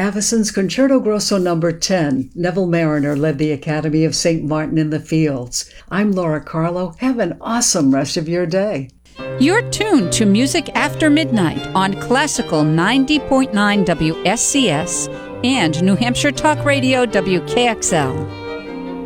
Avison's Concerto Grosso No. 10, Neville Mariner led the Academy of St. Martin in the Fields. I'm Laura Carlo. Have an awesome rest of your day. You're tuned to Music After Midnight on Classical 90.9 WSCS and New Hampshire Talk Radio WKXL.